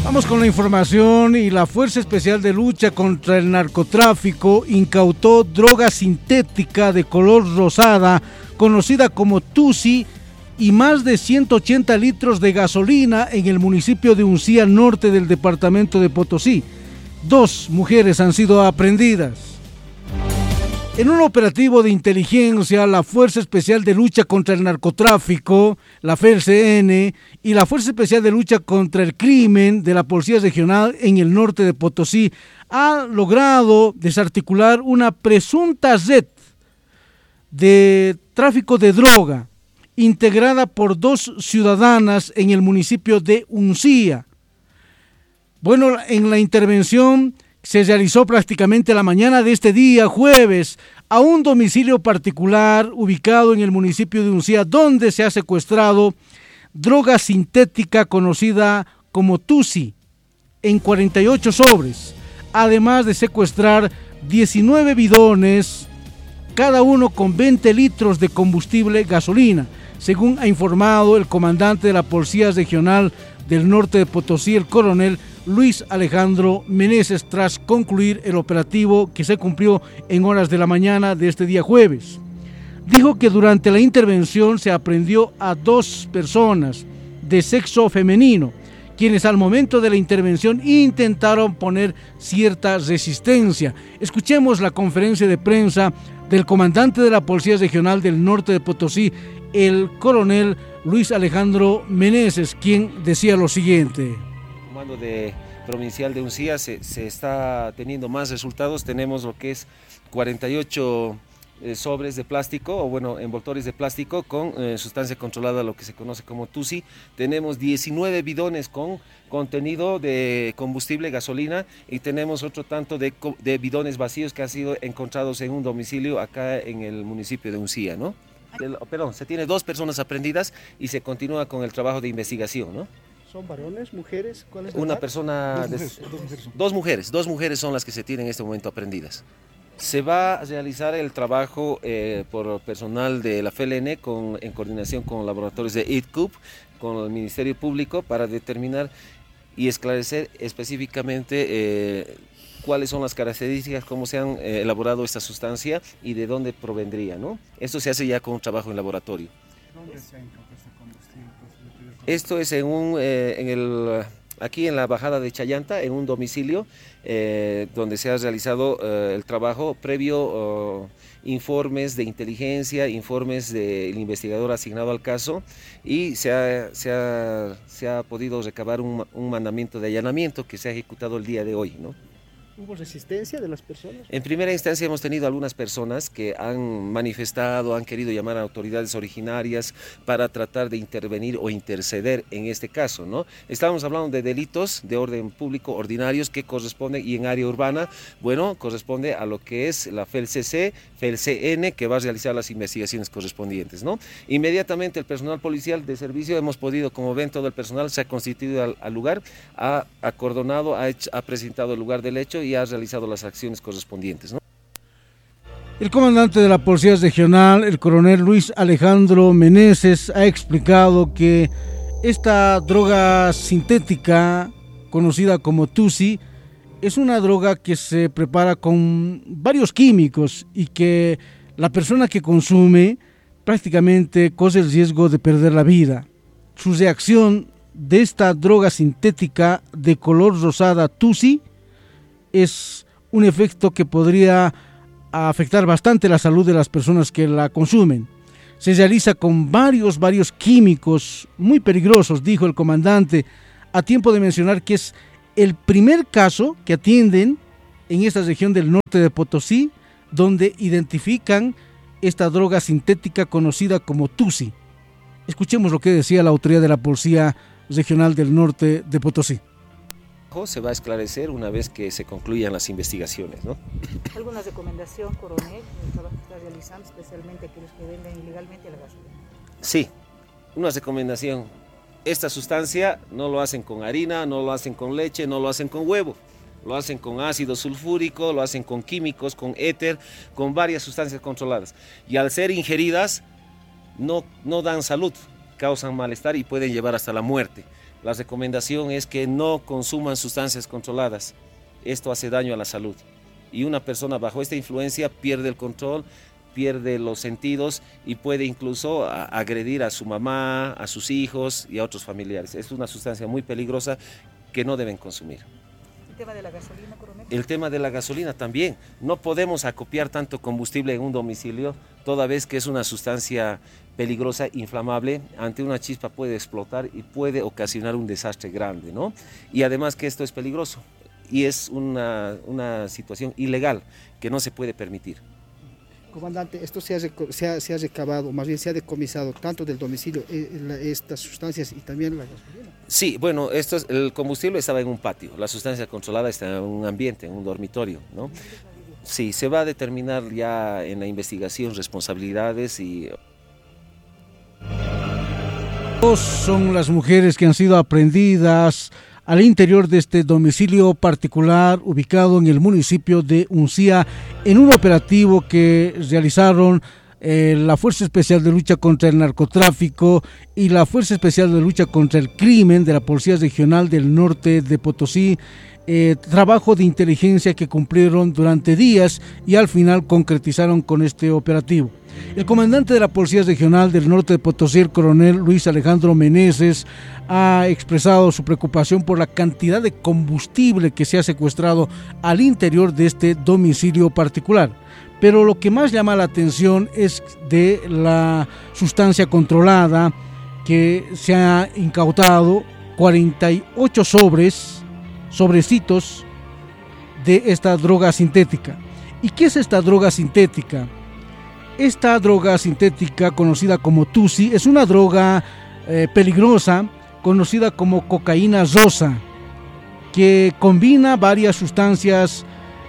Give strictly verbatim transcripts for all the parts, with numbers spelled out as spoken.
Vamos con la información. Y la Fuerza Especial de Lucha contra el Narcotráfico incautó droga sintética de color rosada, conocida como Tusi, y más de ciento ochenta litros de gasolina en el municipio de Uncía, norte del departamento de Potosí. Dos mujeres han sido aprehendidas. En un operativo de inteligencia, la Fuerza Especial de Lucha contra el Narcotráfico, la F E L C N, y la Fuerza Especial de Lucha contra el Crimen de la Policía Regional en el norte de Potosí ha logrado desarticular una presunta red de tráfico de droga integrada por dos ciudadanas en el municipio de Uncía. Bueno, en la intervención se realizó prácticamente la mañana de este día, jueves, a un domicilio particular ubicado en el municipio de Uncía, donde se ha secuestrado droga sintética conocida como Tusi en cuarenta y ocho sobres, además de secuestrar diecinueve bidones, cada uno con veinte litros de combustible gasolina, según ha informado el comandante de la Policía Regional del Norte de Potosí, el coronel Luis Alejandro Meneses, tras concluir el operativo que se cumplió en horas de la mañana de este día jueves. Dijo que durante la intervención se aprehendió a dos personas de sexo femenino, quienes al momento de la intervención intentaron poner cierta resistencia. Escuchemos la conferencia de prensa del comandante de la Policía Regional del Norte de Potosí, el coronel Luis Alejandro Meneses, quien decía lo siguiente. Comando de provincial de Uncía se, se está teniendo más resultados. Tenemos lo que es cuarenta y ocho eh, sobres de plástico, o bueno, envoltorios de plástico con eh, sustancia controlada, lo que se conoce como Tusi. Tenemos diecinueve bidones con contenido de combustible, gasolina, y tenemos otro tanto de, de bidones vacíos que han sido encontrados en un domicilio acá en el municipio de Uncía, ¿no? El, perdón, se tiene dos personas aprehendidas y se continúa con el trabajo de investigación, ¿no? ¿Son varones, mujeres? ¿Cuál es la Una edad? persona... Dos de, mujeres, dos mujeres. dos mujeres, dos mujeres son las que se tienen en este momento aprehendidas. Se va a realizar el trabajo eh, por personal de la F E L N con, en coordinación con laboratorios de I T C U P, con el Ministerio Público, para determinar y esclarecer específicamente eh, cuáles son las características, cómo se han eh, elaborado esta sustancia y de dónde provendría, ¿no? Esto se hace ya con un trabajo en laboratorio. ¿Dónde se ha encontrado este combustible? Esto es en un, eh, en el, aquí en la bajada de Chayanta, en un domicilio eh, donde se ha realizado eh, el trabajo previo, uh, informes de inteligencia, informes del investigador asignado al caso, y se ha, se ha, se ha podido recabar un, un mandamiento de allanamiento que se ha ejecutado el día de hoy, ¿no? ¿Hubo resistencia de las personas? En primera instancia hemos tenido algunas personas que han manifestado, han querido llamar a autoridades originarias para tratar de intervenir o interceder en este caso, ¿no? Estamos hablando de delitos de orden público ordinarios que corresponden, y en área urbana, bueno, corresponde a lo que es la F E L C C, F E L C N, que va a realizar las investigaciones correspondientes, ¿no? Inmediatamente el personal policial de servicio, hemos podido, como ven, todo el personal se ha constituido al, al lugar, ha acordonado, ha, hecho, ha presentado el lugar del hecho y ha realizado las acciones correspondientes, ¿no? El comandante de la Policía Regional, el coronel Luis Alejandro Meneses, ha explicado que esta droga sintética, conocida como Tusi, es una droga que se prepara con varios químicos y que la persona que consume prácticamente corre el riesgo de perder la vida. Su reacción de esta droga sintética de color rosada Tusi es un efecto que podría afectar bastante la salud de las personas que la consumen. Se realiza con varios, varios químicos muy peligrosos, dijo el comandante, a tiempo de mencionar que es el primer caso que atienden en esta región del norte de Potosí, donde identifican esta droga sintética conocida como Tusi. Escuchemos lo que decía la autoridad de la Policía Regional del Norte de Potosí. Se va a esclarecer una vez que se concluyan las investigaciones, ¿no? ¿Alguna recomendación, coronel, del trabajo que está realizando, especialmente a aquellos que venden ilegalmente la gasolina? Sí, una recomendación. Esta sustancia no lo hacen con harina, no lo hacen con leche, no lo hacen con huevo. Lo hacen con ácido sulfúrico, lo hacen con químicos, con éter, con varias sustancias controladas. Y al ser ingeridas, no, no dan salud, causan malestar y pueden llevar hasta la muerte. La recomendación es que no consuman sustancias controladas. Esto hace daño a la salud. Y una persona bajo esta influencia pierde el control, pierde los sentidos y puede incluso agredir a su mamá, a sus hijos y a otros familiares. Es una sustancia muy peligrosa que no deben consumir. ¿El tema de la gasolina, coronel? El tema de la gasolina también. No podemos acopiar tanto combustible en un domicilio, toda vez que es una sustancia peligrosa, inflamable. Ante una chispa puede explotar y puede ocasionar un desastre grande, ¿no? Y además que esto es peligroso y es una, una situación ilegal que no se puede permitir. Comandante, esto se ha, se, ha, se ha recabado, más bien se ha decomisado tanto del domicilio eh, la, estas sustancias y también la gasolina. Sí, bueno, esto es, el combustible estaba en un patio, la sustancia controlada está en un ambiente, en un dormitorio, ¿no? Sí, se va a determinar ya en la investigación responsabilidades y... Dos son las mujeres que han sido aprehendidas al interior de este domicilio particular ubicado en el municipio de Uncía en un operativo que realizaron eh, la Fuerza Especial de Lucha contra el Narcotráfico y la Fuerza Especial de Lucha contra el Crimen de la Policía Regional del Norte de Potosí. Eh, trabajo de inteligencia que cumplieron durante días y al final concretizaron con este operativo. El comandante de la Policía Regional del Norte de Potosí, el coronel Luis Alejandro Meneses, ha expresado su preocupación por la cantidad de combustible que se ha secuestrado al interior de este domicilio particular. Pero lo que más llama la atención es de la sustancia controlada que se ha incautado, cuarenta y ocho sobres, sobrecitos de esta droga sintética. ¿Y qué es esta droga sintética? Esta droga sintética, conocida como Tusi, es una droga eh, peligrosa, conocida como cocaína rosa, que combina varias sustancias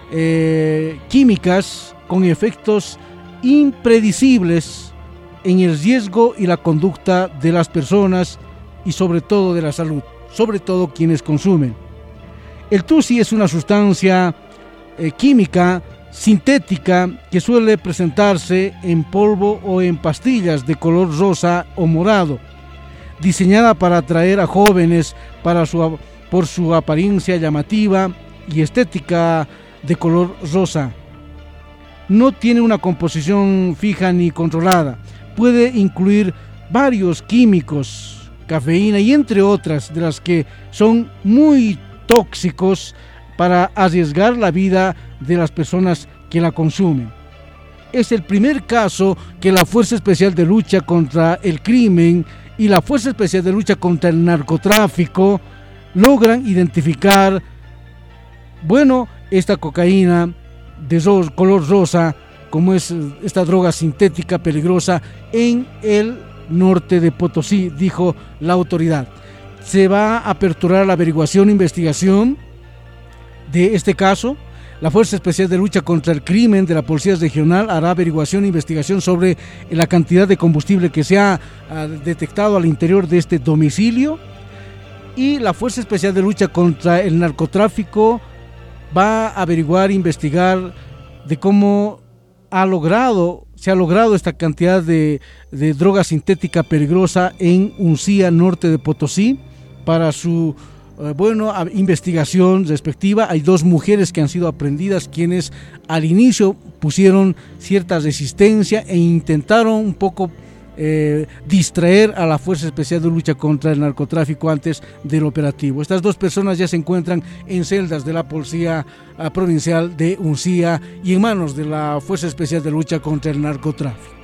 eh, químicas con efectos impredecibles en el riesgo y la conducta de las personas y sobre todo de la salud, sobre todo quienes consumen. El Tusi es una sustancia eh, química sintética que suele presentarse en polvo o en pastillas de color rosa o morado, diseñada para atraer a jóvenes para su, por su apariencia llamativa y estética de color rosa. No tiene una composición fija ni controlada, puede incluir varios químicos, cafeína y entre otras de las que son muy tóxicos para arriesgar la vida de las personas que la consumen. Es el primer caso que la Fuerza Especial de Lucha contra el Crimen y la Fuerza Especial de Lucha contra el Narcotráfico logran identificar, bueno, esta cocaína de ro- color rosa, como es esta droga sintética peligrosa en el norte de Potosí, dijo la autoridad. Se va a aperturar la averiguación e investigación de este caso. La Fuerza Especial de Lucha contra el Crimen de la Policía Regional hará averiguación e investigación sobre la cantidad de combustible que se ha uh, detectado al interior de este domicilio, y la Fuerza Especial de Lucha contra el Narcotráfico va a averiguar e investigar de cómo ha logrado, se ha logrado esta cantidad de, de droga sintética peligrosa en Uncía, norte de Potosí, para su eh, bueno, investigación respectiva. Hay dos mujeres que han sido aprehendidas, quienes al inicio pusieron cierta resistencia e intentaron un poco eh, distraer a la Fuerza Especial de Lucha contra el Narcotráfico antes del operativo. Estas dos personas ya se encuentran en celdas de la Policía uh, Provincial de Uncía y en manos de la Fuerza Especial de Lucha contra el Narcotráfico.